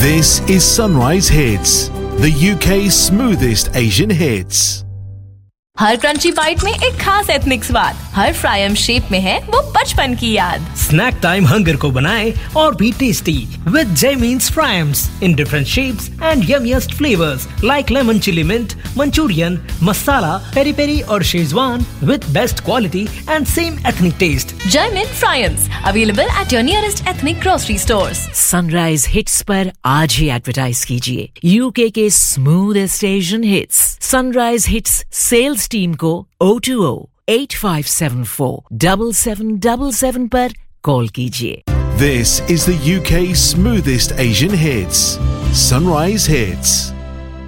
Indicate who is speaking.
Speaker 1: This is Sunrise Hits, the UK's smoothest Asian hits.
Speaker 2: Her crunchy bite में एक खास ethnic स्वाद, हर fryum shape में है वो बचपन की याद।
Speaker 3: स्नैक टाइम हंगर को बनाए और भी tasty with जैमीन्स fryums in different shapes and यम्मीएस्ट flavours like lemon chilli mint, Manchurian, masala, peri peri और Schezwan with best quality and same ethnic test.
Speaker 2: Jaimin fryums available at your nearest ethnic grocery stores.
Speaker 4: Sunrise hits पर आज ही advertise कीजिए UK के smoothest Asian hits. Sunrise hits sales team को 020-8574-7777 पर call कीजिए।
Speaker 1: This is the UK's smoothest Asian hits. Sunrise Hits.